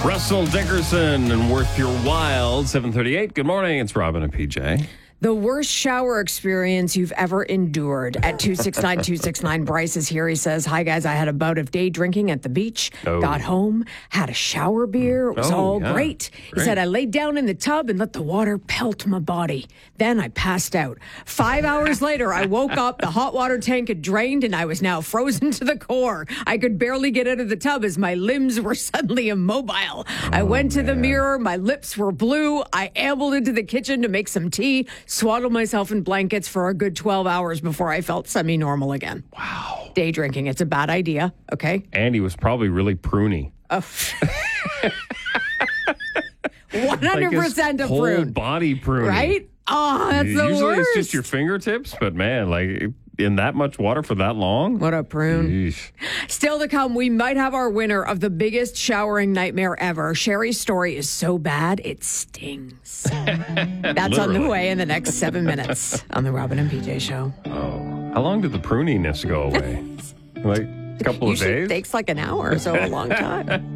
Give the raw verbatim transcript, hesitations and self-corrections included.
Russell Dickerson and Worth Your While, seven thirty-eight. Good morning. It's Robin and P J. The worst shower experience you've ever endured. At two six nine two six nine, Bryce is here. He says, hi, guys. I had a bout of day drinking at the beach. Oh. Got home, had a shower beer. It was Oh, all yeah. great. He Great. said, I laid down in the tub and let the water pelt my body. Then I passed out. Five hours later, I woke up. The hot water tank had drained and I was now frozen to the core. I could barely get out of the tub as my limbs were suddenly immobile. I went to the mirror. My lips were blue. I ambled into the kitchen to make some tea. Swaddled myself in blankets for a good twelve hours before I felt semi-normal again. Wow. Day drinking, it's a bad idea, okay? Andy was probably really pruny. Oh. one hundred percent like his a whole prune. body pruny. Right? Oh, that's the Usually worst. it's just your fingertips, but man, like in that much water for that long? What a prune. Yeesh. Still to come, we might have our winner of the biggest showering nightmare ever. Sherry's story is so bad, it stings. That's on the Literally. way in the next seven minutes on the Robin and P J Show. Oh. How long did the pruniness go away? Like a couple of Usually days? it takes like an hour, so a long time.